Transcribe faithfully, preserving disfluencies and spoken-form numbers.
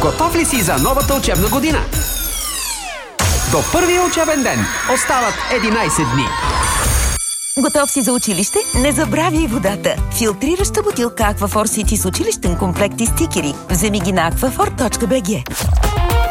Готов ли си за новата учебна година? До първия учебен ден остават единайсет дни. Готов си за училище? Не забравяй водата! Филтрираща бутилка Аквафор Сити с училищен комплект и стикери. Вземи ги на аквафор точка би джи.